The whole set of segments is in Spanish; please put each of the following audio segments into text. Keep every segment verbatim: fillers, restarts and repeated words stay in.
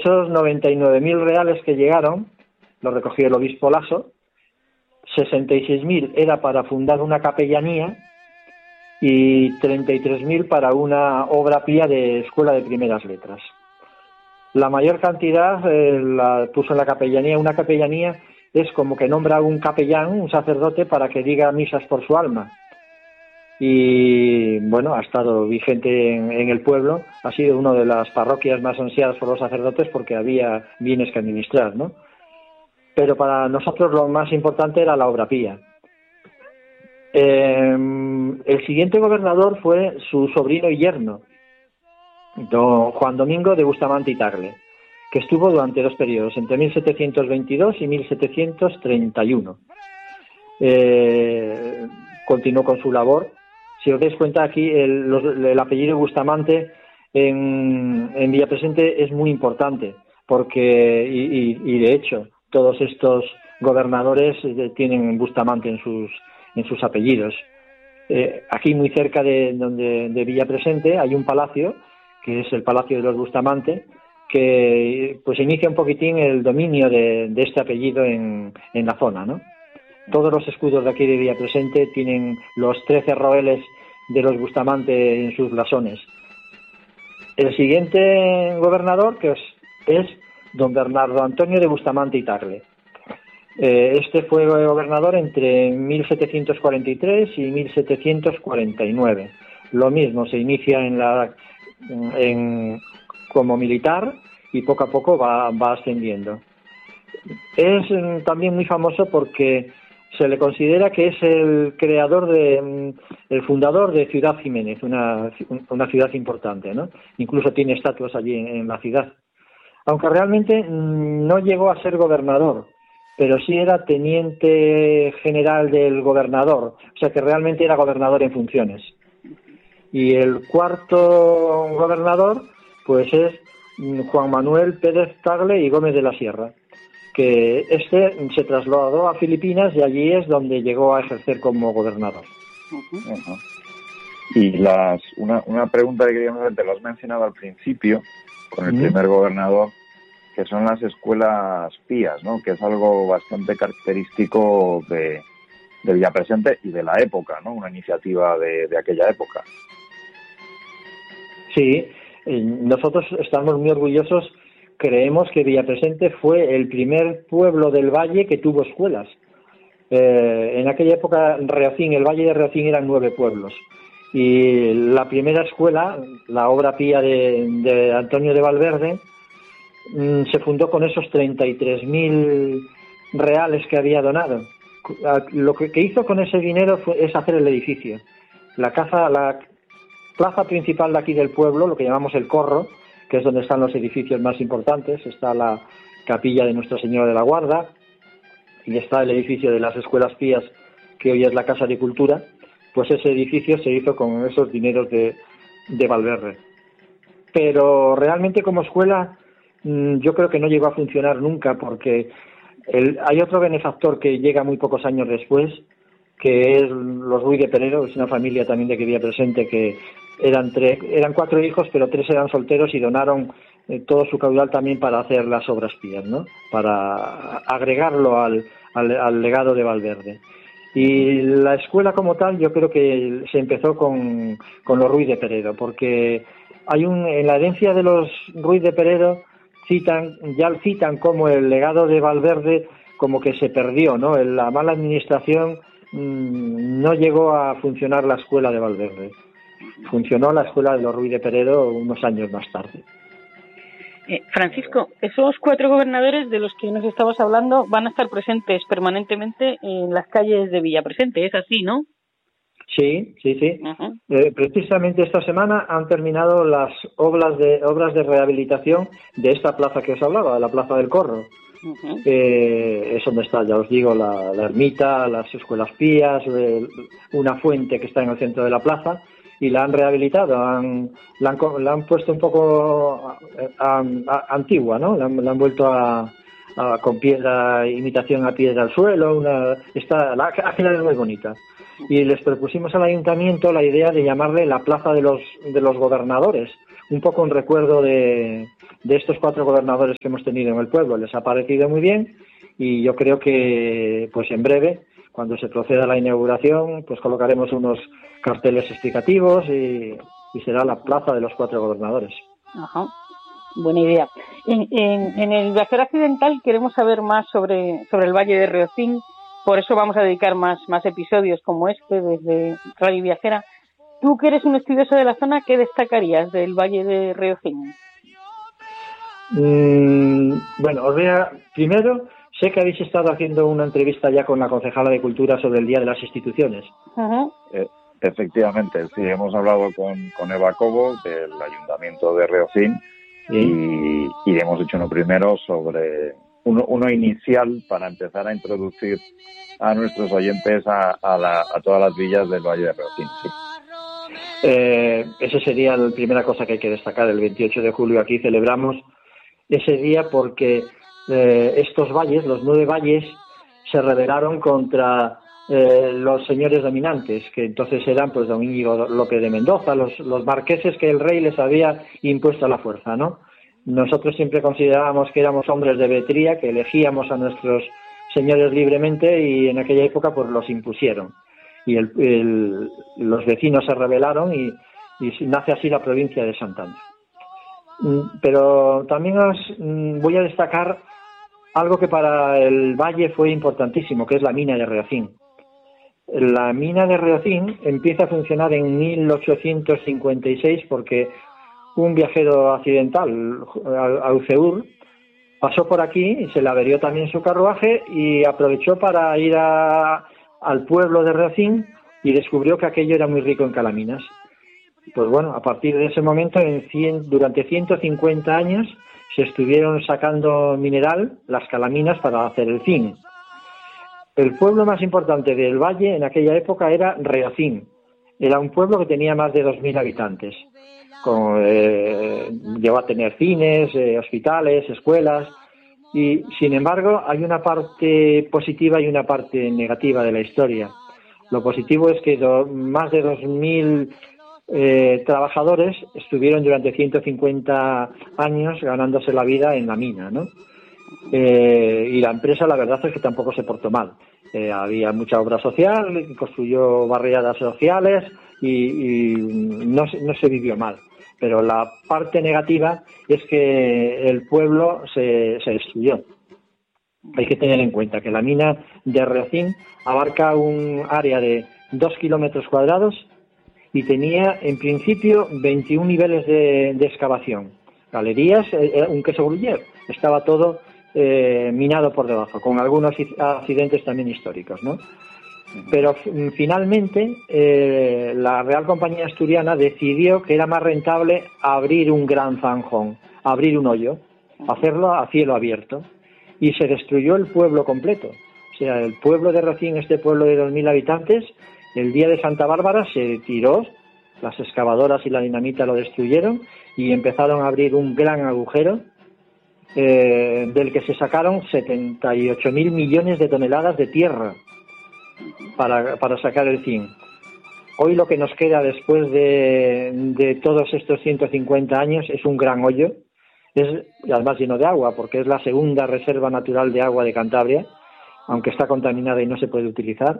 esos noventa y nueve mil reales que llegaron, lo recogió el obispo Lasso, sesenta y seis mil era para fundar una capellanía y treinta y tres mil para una obra pía de escuela de primeras letras. La mayor cantidad eh, la puso en la capellanía. Una capellanía es como que nombra a un capellán, un sacerdote, para que diga misas por su alma. Y bueno, ha estado vigente en, en el pueblo, ha sido una de las parroquias más ansiadas por los sacerdotes porque había bienes que administrar, ¿no? Pero para nosotros lo más importante era la obra pía. Eh, el siguiente gobernador fue su sobrino y yerno, don Juan Domingo de Bustamante y Tagle, que estuvo durante dos periodos, entre mil setecientos veintidós y mil setecientos treinta y uno. Eh, continuó con su labor. Si os dais cuenta, aquí el, los, el apellido Bustamante en, en Villapresente es muy importante, porque y, y, y de hecho todos estos gobernadores tienen Bustamante en sus en sus apellidos. Eh, aquí muy cerca de donde de Villapresente hay un palacio, que es el Palacio de los Bustamante, que pues inicia un poquitín el dominio de, de este apellido en, en la zona, ¿no? Todos los escudos de aquí de Villapresente tienen los trece roeles de los Bustamante en sus blasones. El siguiente gobernador, que es, es don Bernardo Antonio de Bustamante y Tagle. Eh, este fue gobernador entre mil setecientos cuarenta y tres y mil setecientos cuarenta y nueve. Lo mismo, se inicia en la en, como militar y poco a poco va, va ascendiendo. Es mm, también muy famoso porque se le considera que es el creador de mm, el fundador de Ciudad Jiménez, una, una ciudad importante, ¿no? Incluso tiene estatuas allí en, en la ciudad. Aunque realmente mm, no llegó a ser gobernador, pero sí era teniente general del gobernador, o sea que realmente era gobernador en funciones. Y el cuarto gobernador, pues es Juan Manuel Pérez Tagle y Gómez de la Sierra, que este se trasladó a Filipinas y allí es donde llegó a ejercer como gobernador. Uh-huh. Uh-huh. Y las una, una pregunta que queríamos hacer, te lo has mencionado al principio, con el uh-huh. primer gobernador, que son las escuelas pías, ¿no? Que es algo bastante característico de, de Villapresente y de la época, ¿no? Una iniciativa de, de aquella época. Sí, nosotros estamos muy orgullosos. Creemos que Villapresente fue el primer pueblo del Valle que tuvo escuelas. Eh, en aquella época, Reocín, el Valle de Reocín eran nueve pueblos. Y la primera escuela, la obra pía de, de Antonio de Valverde, se fundó con esos treinta y tres mil reales que había donado. Lo que, que hizo con ese dinero fue, es hacer el edificio. La casa, la plaza principal de aquí del pueblo, lo que llamamos el Corro, que es donde están los edificios más importantes, está la capilla de Nuestra Señora de la Guarda y está el edificio de las escuelas pías, que hoy es la Casa de Cultura. Pues ese edificio se hizo con esos dineros de, de Valverde. Pero realmente como escuela yo creo que no llegó a funcionar nunca, porque el, hay otro benefactor que llega muy pocos años después, que es los Ruiz de Peredo, es una familia también de que Villapresente, que eran tres, eran cuatro hijos, pero tres eran solteros y donaron eh, todo su caudal también para hacer las obras pías, ¿no? Para agregarlo al, al, al legado de Valverde. Y la escuela como tal, yo creo que se empezó con, con los Ruiz de Peredo, porque hay un, en la herencia de los Ruiz de Peredo, citan, ya citan como el legado de Valverde como que se perdió, ¿no? En la mala administración mmm, no llegó a funcionar la escuela de Valverde. Funcionó la escuela de los Ruiz de Peredo unos años más tarde. Eh, Francisco, esos cuatro gobernadores de los que nos estabas hablando van a estar presentes permanentemente en las calles de Villapresente, ¿es así, no? Sí, sí, sí. Uh-huh. Eh, precisamente esta semana han terminado las obras de obras de rehabilitación de esta plaza que os hablaba, de la Plaza del Corro. Uh-huh. Eh, es donde está, ya os digo, la, la ermita, las escuelas pías, eh, una fuente que está en el centro de la plaza, y la han rehabilitado, han, la, han, la han puesto un poco a, a, a, antigua, ¿no? La han, la han vuelto a, a, con piedra, imitación a piedra al suelo, una, está, la ágila es muy bonita. Y les propusimos al ayuntamiento la idea de llamarle la Plaza de los, de los Gobernadores, un poco en recuerdo de, de estos cuatro gobernadores que hemos tenido en el pueblo. Les ha parecido muy bien y yo creo que pues en breve, cuando se proceda a la inauguración, pues colocaremos unos carteles explicativos y, y será la Plaza de los Cuatro Gobernadores. Ajá, buena idea. En, en, en el Viajero Accidental queremos saber más sobre, sobre el Valle de Riocín, por eso vamos a dedicar más, más episodios como este desde Radio Viajera. Tú que eres un estudioso de la zona, ¿qué destacarías del Valle de Riocín? Mm, bueno, os voy a... Primero, sé que habéis estado haciendo una entrevista ya con la concejala de Cultura sobre el Día de las Instituciones. Uh-huh. Eh, efectivamente, sí, hemos hablado con, con Eva Cobo del Ayuntamiento de Riocín, sí. y, y hemos hecho uno primero sobre uno, uno inicial para empezar a introducir a nuestros oyentes a, a, la, a todas las villas del Valle de Riocín. Sí. Eh, esa sería la primera cosa que hay que destacar. El veintiocho de julio aquí celebramos ese día porque eh, estos valles, los nueve valles, se rebelaron contra eh, los señores dominantes, que entonces eran pues don Íñigo López de Mendoza, los, los marqueses que el rey les había impuesto a la fuerza, ¿no? Nosotros siempre considerábamos que éramos hombres de Betría, que elegíamos a nuestros señores libremente y en aquella época pues los impusieron. Y el, el, los vecinos se rebelaron y, y nace así la provincia de Santander. Pero también os voy a destacar algo que para el valle fue importantísimo, que es la mina de Riocín. La mina de Riocín empieza a funcionar en mil ochocientos cincuenta y seis porque un viajero accidental, Auceur, pasó por aquí y se le averió también su carruaje y aprovechó para ir a, al pueblo de Riocín y descubrió que aquello era muy rico en calaminas. Pues bueno, a partir de ese momento, en cien, durante ciento cincuenta años, se estuvieron sacando mineral, las calaminas, para hacer el zinc. El pueblo más importante del valle en aquella época era Riocín. Era un pueblo que tenía más de dos mil habitantes. Con, eh, llegó a tener cines, eh, hospitales, escuelas. Y, sin embargo, hay una parte positiva y una parte negativa de la historia. Lo positivo es que do, más de dos mil eh, trabajadores estuvieron durante ciento cincuenta años ganándose la vida en la mina, ¿no? Eh, y la empresa, la verdad es que tampoco se portó mal. Eh, había mucha obra social, construyó barriadas sociales y, y no, no se vivió mal. Pero la parte negativa es que el pueblo se, se destruyó. Hay que tener en cuenta que la mina de Riocín abarca un área de dos kilómetros cuadrados y tenía en principio veintiún niveles de, de excavación. Galerías, eh, un queso gruyer. Estaba todo eh, minado por debajo, con algunos accidentes también históricos, ¿no? Pero finalmente eh, la Real Compañía Asturiana decidió que era más rentable abrir un gran zanjón, abrir un hoyo, hacerlo a cielo abierto, y se destruyó el pueblo completo. O sea, el pueblo de Riocín, este pueblo de dos mil habitantes, el día de Santa Bárbara se tiró, las excavadoras y la dinamita lo destruyeron y empezaron a abrir un gran agujero eh, del que se sacaron setenta y ocho mil millones de toneladas de tierra para, para sacar el zinc. Hoy lo que nos queda después de, de todos estos ciento cincuenta años es un gran hoyo, es además lleno de agua porque es la segunda reserva natural de agua de Cantabria, aunque está contaminada y no se puede utilizar,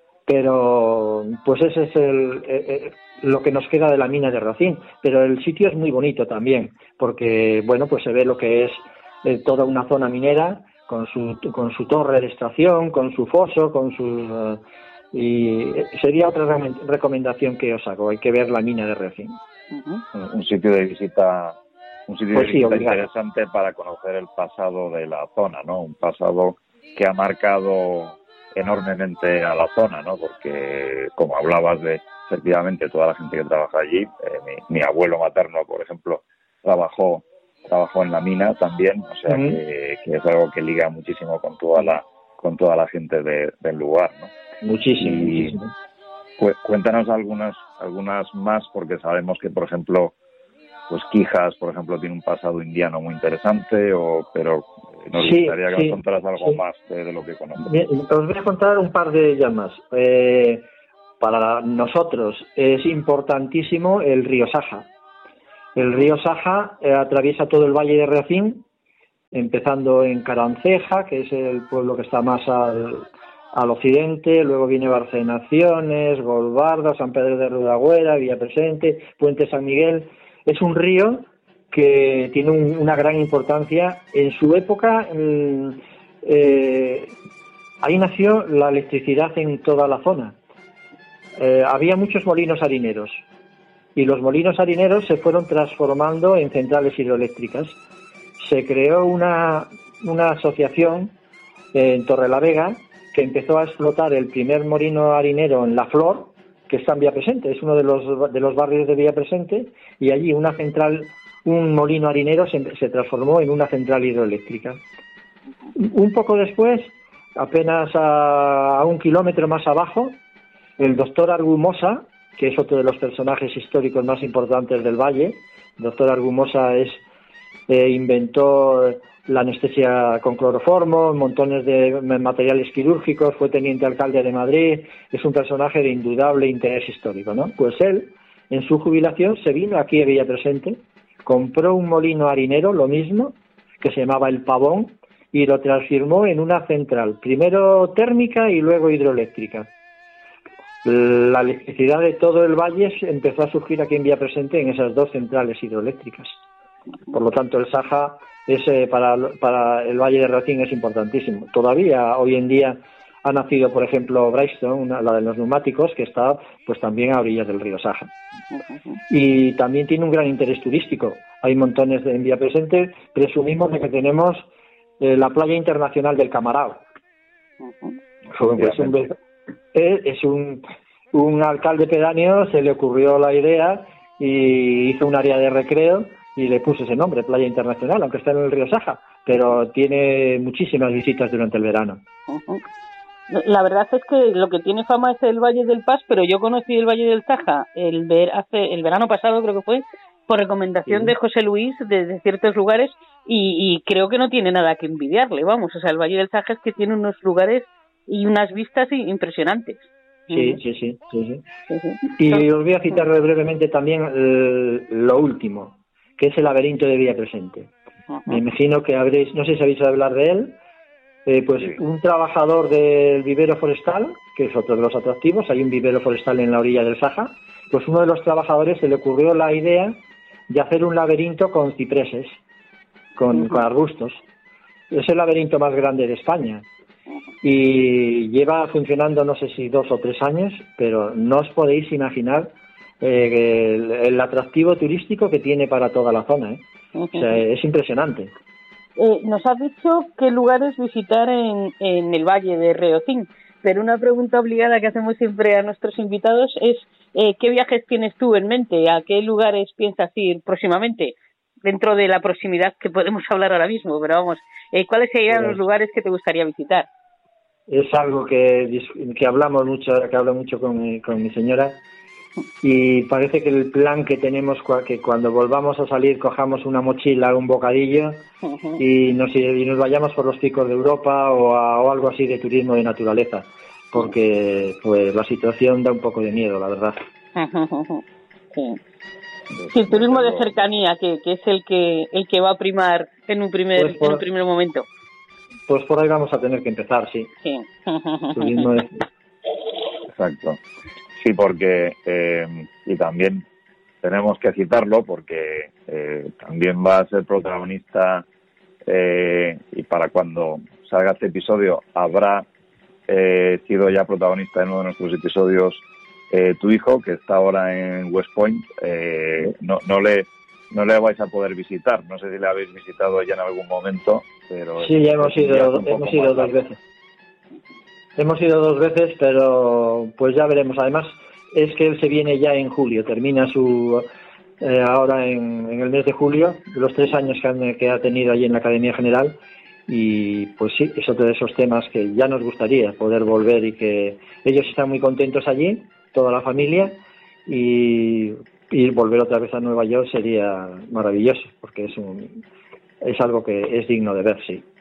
pero pues ese es el, eh, lo que nos queda de la mina de Riocín. Pero el sitio es muy bonito también porque bueno, pues se ve lo que es eh, toda una zona minera con su con su torre de extracción, con su foso, con sus uh, y sería otra re recomendación que os hago. Hay que ver la mina de Riocín. Uh-huh. Un sitio de visita, un sitio pues de sí, visita obligado. interesante para conocer el pasado de la zona, ¿no? Un pasado que ha marcado enormemente a la zona, ¿no? Porque como hablabas de efectivamente toda la gente que trabaja allí, eh, mi, mi abuelo materno, por ejemplo, trabajó trabajó en la mina también, o sea uh-huh. que, que es algo que liga muchísimo con toda la con toda la gente de, del lugar, ¿no? Muchísimo. Y muchísimo. Cu cuéntanos algunas algunas más, porque sabemos que, por ejemplo, pues Quijas, por ejemplo, tiene un pasado indiano muy interesante, o pero nos sí, gustaría que sí, nos contaras algo sí. más de, de lo que conoces. Bien, os voy a contar un par de ellas más. Eh, para nosotros es importantísimo el río Saja. El río Saja eh, atraviesa todo el valle de Reocín, empezando en Caranceja, que es el pueblo que está más al, al occidente, luego viene Barcenaciones, Golbardo, San Pedro de Rudagüera, Villapresente, Puente San Miguel. Es un río que tiene un, una gran importancia. En su época, mm, eh, ahí nació la electricidad en toda la zona. Eh, había muchos molinos harineros y los molinos harineros se fueron transformando en centrales hidroeléctricas. Se creó una, una asociación en Torrelavega que empezó a explotar el primer molino harinero en La Flor, que está en Villapresente, es uno de los, de los barrios de Villapresente, y allí una central, un molino harinero se, se transformó en una central hidroeléctrica. Un poco después, apenas a, a un kilómetro más abajo, el doctor Argumosa, que es otro de los personajes históricos más importantes del valle. El doctor Argumosa es, eh, inventó la anestesia con cloroformo, montones de materiales quirúrgicos, fue teniente alcalde de Madrid, es un personaje de indudable interés histórico, ¿no? Pues él, en su jubilación, se vino aquí a Villapresente, compró un molino harinero, lo mismo, que se llamaba El Pavón, y lo transformó en una central, primero térmica y luego hidroeléctrica. La electricidad de todo el valle empezó a surgir aquí en Villapresente en esas dos centrales hidroeléctricas. Por lo tanto, el Saja es, eh, para, para el valle de Reocín es importantísimo. Todavía hoy en día ha nacido, por ejemplo, Bristol, una, la de los neumáticos, que está pues también a orillas del río Saja. Y también tiene un gran interés turístico. Hay montones de, en Villapresente. Presumimos de que tenemos eh, la playa internacional del Camarao. Pues un, es un, un alcalde pedáneo, se le ocurrió la idea y hizo un área de recreo y le puso ese nombre, Playa Internacional, aunque está en el río Saja, pero tiene muchísimas visitas durante el verano. La verdad es que lo que tiene fama es el Valle del Paz, pero yo conocí el Valle del Saja el, ver, hace, el verano pasado, creo que fue, por recomendación sí. de José Luis desde ciertos lugares y, y creo que no tiene nada que envidiarle, vamos, o sea, el Valle del Saja es que tiene unos lugares y unas vistas impresionantes. Sí, sí, sí, sí, sí. sí, sí. Y os voy a citar brevemente también eh, lo último, que es el laberinto de Villapresente. Uh-huh. Me imagino que habréis, no sé si habéis hablar de él, eh, pues sí. un trabajador del vivero forestal, que es otro de los atractivos, hay un vivero forestal en la orilla del Saja, pues uno de los trabajadores se le ocurrió la idea de hacer un laberinto con cipreses, con, uh-huh. con arbustos. Es el laberinto más grande de España. Y lleva funcionando no sé si dos o tres años, pero no os podéis imaginar eh, el, el atractivo turístico que tiene para toda la zona, ¿eh? O sea, es impresionante. Eh, nos has dicho qué lugares visitar en, en el Valle de Reocín, pero una pregunta obligada que hacemos siempre a nuestros invitados es eh, ¿qué viajes tienes tú en mente? ¿A qué lugares piensas ir próximamente? Dentro de la proximidad que podemos hablar ahora mismo, pero vamos, eh, ¿cuáles serían pues, los lugares que te gustaría visitar? Es algo que, que hablamos mucho, que hablo mucho con mi, con mi señora, y parece que el plan que tenemos, que cuando volvamos a salir cojamos una mochila, un bocadillo uh-huh. y, nos, y nos vayamos por los picos de Europa o, a, o algo así de turismo de naturaleza, porque pues la situación da un poco de miedo, la verdad. Uh-huh. Sí. Sí, el turismo de cercanía, que, que es el que el que va a primar en un primer pues por, en un primer momento. Pues por ahí vamos a tener que empezar, sí. Sí. Turismo de... Exacto. Sí, porque eh, y también tenemos que citarlo porque eh, también va a ser protagonista eh, y para cuando salga este episodio habrá eh, sido ya protagonista en uno de nuestros episodios. Eh, tu hijo, que está ahora en West Point, eh, no, no le no le vais a poder visitar. No sé si le habéis visitado ya en algún momento, pero sí, ya hemos ido, hemos ido dos veces. Hemos ido dos veces, pero pues ya veremos. Además, es que él se viene ya en julio, termina su eh, ahora en, en el mes de julio, los tres años que, han, que ha tenido allí en la Academia General. Y pues sí, es otro de esos temas que ya nos gustaría poder volver y que ellos están muy contentos allí, toda la familia, y, y volver otra vez a Nueva York sería maravilloso, porque es un es algo que es digno de ver, sí.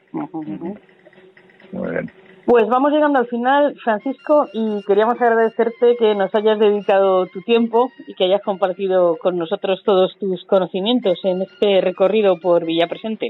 Uh-huh, uh-huh. Muy bien. Pues vamos llegando al final, Francisco, y queríamos agradecerte que nos hayas dedicado tu tiempo y que hayas compartido con nosotros todos tus conocimientos en este recorrido por Villapresente.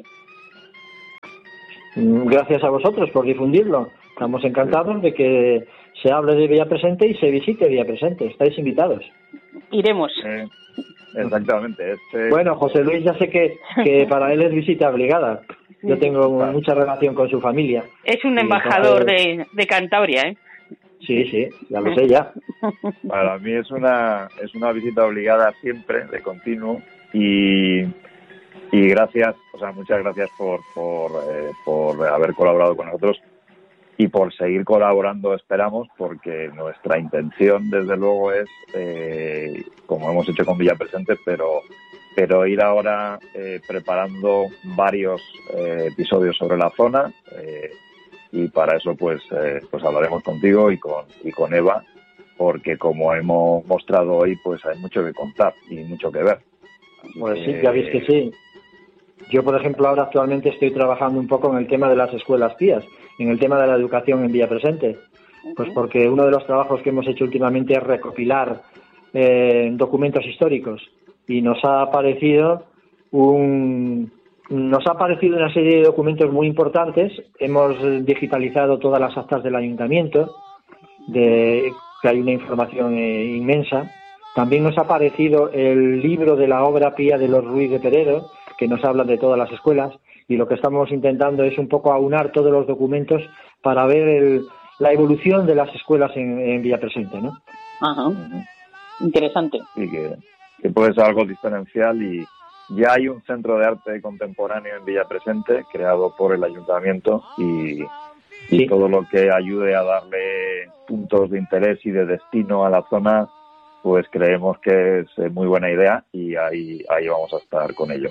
Gracias a vosotros por difundirlo. Estamos encantados de que se hable de Villapresente y se visite Villapresente. Estáis invitados. Iremos. Eh, exactamente. Este... Bueno, José Luis ya sé que, que para él es visita obligada. Yo tengo mucha relación con su familia. Es un embajador entonces... de, de Cantabria, ¿eh? Sí, sí, ya lo sé ya. Para mí es una es una visita obligada siempre, de continuo, y, y gracias, o sea, muchas gracias por por, eh, por haber colaborado con nosotros y por seguir colaborando, esperamos, porque nuestra intención, desde luego, es, eh, como hemos hecho con Villapresente, pero pero ir ahora eh, preparando varios eh, episodios sobre la zona, eh, y para eso pues eh, pues hablaremos contigo y con y con Eva, porque como hemos mostrado hoy, pues hay mucho que contar y mucho que ver. Pues sí, ya veis que sí. Yo, por ejemplo, ahora actualmente estoy trabajando un poco en el tema de las escuelas pías, en el tema de la educación en Villapresente, pues porque uno de los trabajos que hemos hecho últimamente es recopilar eh, documentos históricos. Y nos ha aparecido un nos ha aparecido una serie de documentos muy importantes. Hemos digitalizado todas las actas del ayuntamiento, de que hay una información eh, inmensa. También nos ha aparecido el libro de la obra pía de los Ruiz de Peredo, que nos habla de todas las escuelas, y lo que estamos intentando es un poco aunar todos los documentos para ver el, la evolución de las escuelas en, en Villapresente, ¿no? Ajá. Interesante. Sí, que que puede ser algo diferencial, y ya hay un centro de arte contemporáneo en Villapresente creado por el ayuntamiento, y, y sí. todo lo que ayude a darle puntos de interés y de destino a la zona, pues creemos que es muy buena idea, y ahí ahí vamos a estar con ello.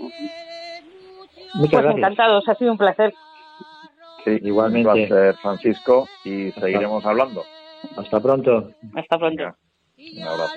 Muchas pues gracias. Encantados, ha sido un placer. Sí, igualmente. Un placer, Francisco, y seguiremos hablando. Hasta pronto. Hasta pronto. Venga, un abrazo.